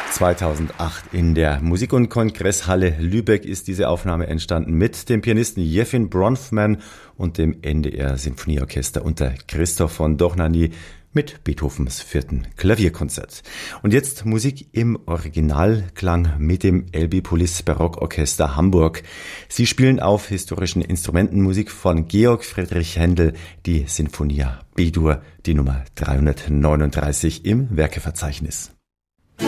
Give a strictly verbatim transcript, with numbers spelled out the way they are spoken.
zweitausendacht in der Musik- und Kongresshalle Lübeck ist diese Aufnahme entstanden mit dem Pianisten Jefim Bronfman und dem N D R-Sinfonieorchester unter Christoph von Dohnanyi mit Beethovens vierten Klavierkonzert. Und jetzt Musik im Originalklang mit dem Elbphilharmonie Barockorchester Hamburg. Sie spielen auf historischen Instrumenten Musik von Georg Friedrich Händel, die Sinfonia B-Dur, die Nummer dreihundertneununddreißig im Werkeverzeichnis.